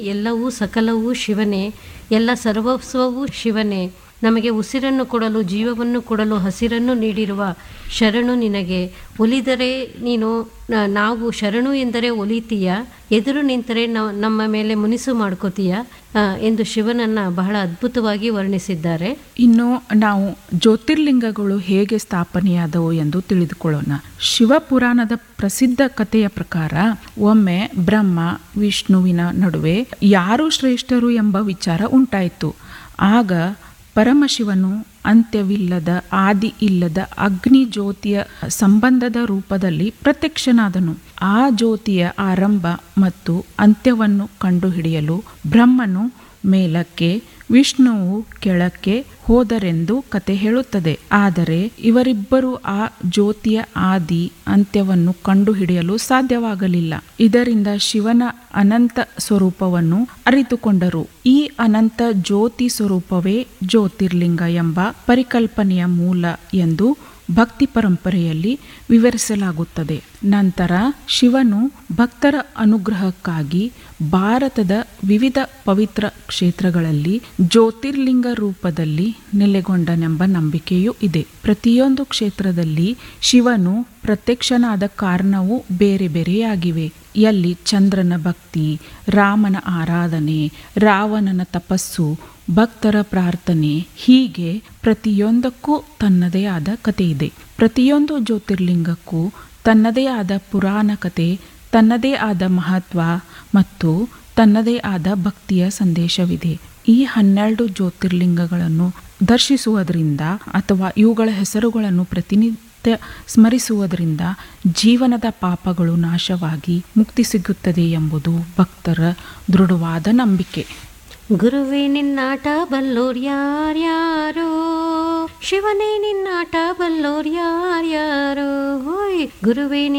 ಎಲ್ಲವೂ ಸಕಲವೂ ಶಿವನೇ, ಎಲ್ಲ ಸರ್ವಸ್ವವೂ ಶಿವನೇ. ನಮಗೆ ಉಸಿರನ್ನು ಕೊಡಲು ಜೀವವನ್ನು ಕೊಡಲು ಹಸಿರನ್ನು ನೀಡಿರುವ ಶರಣು ನಿನಗೆ. ಒಲಿದರೆ ನೀನು ನಾವು ಶರಣು ಎಂದರೆ ಒಲಿತೀಯ, ಎದುರು ನಿಂತರೆ ನಮ್ಮ ಮೇಲೆ ಮುನಿಸು ಮಾಡ್ಕೋತೀಯ ಎಂದು ಶಿವನನ್ನು ಬಹಳ ಅದ್ಭುತವಾಗಿ ವರ್ಣಿಸಿದ್ದಾರೆ. ಇನ್ನು ನಾವು ಜ್ಯೋತಿರ್ಲಿಂಗಗಳು ಹೇಗೆ ಸ್ಥಾಪನೆಯಾದವು ಎಂದು ತಿಳಿದುಕೊಳ್ಳೋಣ. ಶಿವಪುರಾಣದ ಪ್ರಸಿದ್ಧ ಕಥೆಯ ಪ್ರಕಾರ ಒಮ್ಮೆ ಬ್ರಹ್ಮ ವಿಷ್ಣುವಿನ ನಡುವೆ ಯಾರು ಶ್ರೇಷ್ಠರು ಎಂಬ ವಿಚಾರ ಉಂಟಾಯಿತು. ಆಗ ಪರಮಶಿವನು ಅಂತ್ಯವಿಲ್ಲದ ಆದಿ ಇಲ್ಲದ ಅಗ್ನಿ ಜ್ಯೋತಿಯ ಸಂಬಂಧದ ರೂಪದಲ್ಲಿ ಪ್ರತ್ಯಕ್ಷನಾದನು. ಆ ಜ್ಯೋತಿಯ ಆರಂಭ ಮತ್ತು ಅಂತ್ಯವನ್ನು ಕಂಡುಹಿಡಿಯಲು ಬ್ರಹ್ಮನು ಮೇಲಕ್ಕೆ, ವಿಷ್ಣುವು ಕೆಳಕ್ಕೆ ಹೋದರೆಂದು ಕತೆ ಹೇಳುತ್ತದೆ. ಆದರೆ ಇವರಿಬ್ಬರು ಆ ಜ್ಯೋತಿಯ ಆದಿ ಅಂತ್ಯವನ್ನು ಕಂಡುಹಿಡಿಯಲು ಸಾಧ್ಯವಾಗಲಿಲ್ಲ. ಇದರಿಂದ ಶಿವನ ಅನಂತ ಸ್ವರೂಪವನ್ನು ಅರಿತುಕೊಂಡರು. ಈ ಅನಂತ ಜ್ಯೋತಿ ಸ್ವರೂಪವೇ ಜ್ಯೋತಿರ್ಲಿಂಗ ಎಂಬ ಪರಿಕಲ್ಪನೆಯ ಮೂಲ ಎಂದು ಭಕ್ತಿ ಪರಂಪರೆಯಲ್ಲಿ ವಿವರಿಸಲಾಗುತ್ತದೆ. ನಂತರ ಶಿವನು ಭಕ್ತರ ಅನುಗ್ರಹಕ್ಕಾಗಿ ಭಾರತದ ವಿವಿಧ ಪವಿತ್ರ ಕ್ಷೇತ್ರಗಳಲ್ಲಿ ಜ್ಯೋತಿರ್ಲಿಂಗ ರೂಪದಲ್ಲಿ ನೆಲೆಗೊಂಡನೆಂಬ ನಂಬಿಕೆಯೂ ಇದೆ. ಪ್ರತಿಯೊಂದು ಕ್ಷೇತ್ರದಲ್ಲಿ ಶಿವನು ಪ್ರತ್ಯಕ್ಷನಾದ ಕಾರಣವೂ ಬೇರೆ ಬೇರೆಯಾಗಿವೆ. ಎಲ್ಲಿ ಚಂದ್ರನ ಭಕ್ತಿ, ರಾಮನ ಆರಾಧನೆ, ರಾವಣನ ತಪಸ್ಸು, ಭಕ್ತರ ಪ್ರಾರ್ಥನೆ, ಹೀಗೆ ಪ್ರತಿಯೊಂದಕ್ಕೂ ತನ್ನದೇ ಆದ ಕಥೆ ಇದೆ. ಪ್ರತಿಯೊಂದು ಜ್ಯೋತಿರ್ಲಿಂಗಕ್ಕೂ ತನ್ನದೇ ಆದ ಪುರಾಣ ಕಥೆ, ತನ್ನದೇ ಆದ ಮಹತ್ವ ಮತ್ತು ತನ್ನದೇ ಆದ ಭಕ್ತಿಯ ಸಂದೇಶವಿದೆ. ಈ 12 ಜ್ಯೋತಿರ್ಲಿಂಗಗಳನ್ನು ದರ್ಶಿಸುವುದರಿಂದ ಅಥವಾ ಇವುಗಳ ಹೆಸರುಗಳನ್ನು ಪ್ರತಿನಿತ್ಯ ಸ್ಮರಿಸುವುದರಿಂದ ಜೀವನದ ಪಾಪಗಳು ನಾಶವಾಗಿ ಮುಕ್ತಿ ಸಿಗುತ್ತದೆ ಎಂಬುದು ಭಕ್ತರ ದೃಢವಾದ ನಂಬಿಕೆ. ಗುರುವೇ ನಿನ್ನಾಟ ಬಲ್ಲೋರ್ಯಾರ್ಯಾರೋ, ಶಿವನೇ ನಿನ್ನಾಟ ಬಲ್ಲೋರ್ಯಾರ್ಯಾರೋ, ಹೋಯ್ ಗುರುವೇ